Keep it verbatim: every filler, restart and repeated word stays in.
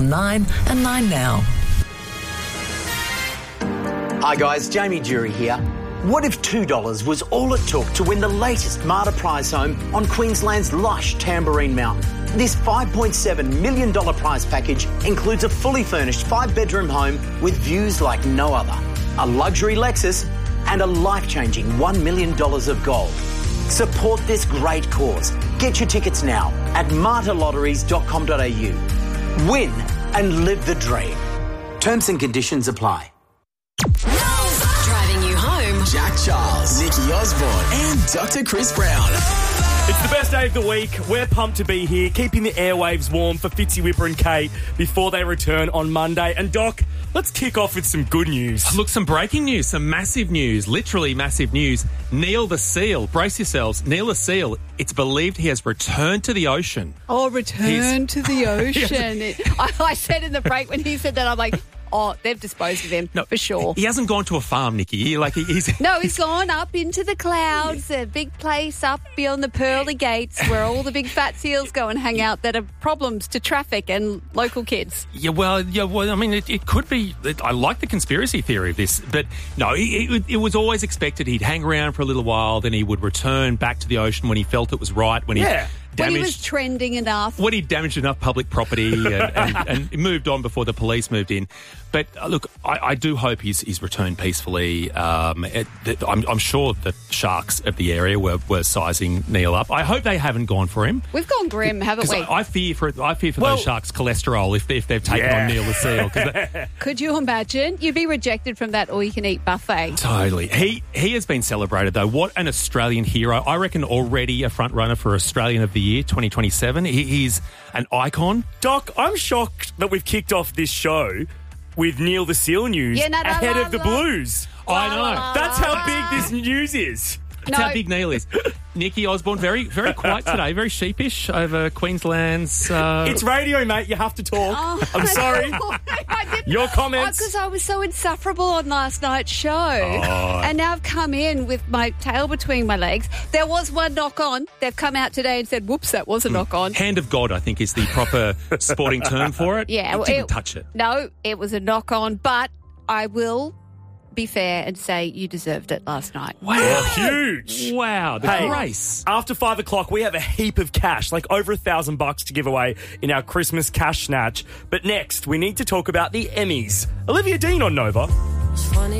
Nine and nine now. Hi guys, Jamie Jury here. What if two dollars was all it took to win the latest Marta prize home on Queensland's lush Tamborine Mountain? This five point seven million dollars prize package includes a fully furnished five-bedroom home with views like no other, a luxury Lexus and a life-changing one million dollars of gold. Support this great cause. Get your tickets now at marta lotteries dot com dot a u. Win and live the dream. Terms and conditions apply. Driving you home. Jack Charles, Nikki Osborne, and Doctor Chris Brown. It's the best day of the week. We're pumped to be here, keeping the airwaves warm for Fitzy, Whipper and Kate before they return on Monday. And Doc, let's kick off with some good news. Look, some breaking news, some massive news, literally massive news. Neil the seal, brace yourselves, Neil the seal, it's believed he has returned to the ocean. Oh, return He's... to the ocean. it, I, I said in the break when he said that, I'm like... Oh, they've disposed of him, no, for sure. He hasn't gone to a farm, Nikki. Like he, he's No, he's gone up into the clouds, a big place up beyond the pearly gates where all the big fat seals go and hang out that are problems to traffic and local kids. Yeah, well, yeah, well I mean, it, it could be... It, I like the conspiracy theory of this, but no, it, it, it was always expected he'd hang around for a little while, then he would return back to the ocean when he felt it was right, when he... Yeah. Damaged, when he was trending enough. When he damaged enough public property and, and, and moved on before the police moved in. But uh, look, I, I do hope he's, he's returned peacefully. Um, it, it, I'm, I'm sure the sharks of the area were, were sizing Neil up. I hope they haven't gone for him. We've gone grim, haven't we? I, I fear for I fear for well, those sharks' cholesterol if, they, if they've taken yeah. on Neil the seal. They, Could you imagine? You'd be rejected from that all-you-can-eat buffet. Totally. He he has been celebrated, though. What an Australian hero. I reckon already a front-runner for Australian of the Year twenty twenty-seven. He, he's an icon. Doc, I'm shocked that we've kicked off this show with Neil the Seal news yeah, no, no, ahead no, of the no. Blues. I know. That's how big this news is. That's No. how big Neil is. Nikki Osborne, very very quiet today, very sheepish over Queensland's... Uh... It's radio, mate. You have to talk. Oh, I'm sorry. I didn't, Your comments. Because I was so insufferable on last night's show. Oh. And now I've come in with my tail between my legs. There was one knock-on. They've come out today and said, whoops, that was a knock-on. Hand of God, I think, is the proper sporting term for it. Yeah, It well, didn't it- touch it. No, it was a knock-on, but I will be fair and say you deserved it last night. Wow. Oh, huge. Wow, the Hey, grace. After five o'clock, we have a heap of cash, like over a thousand bucks to give away in our Christmas cash snatch. But next, we need to talk about the Emmys. Olivia Dean on Nova.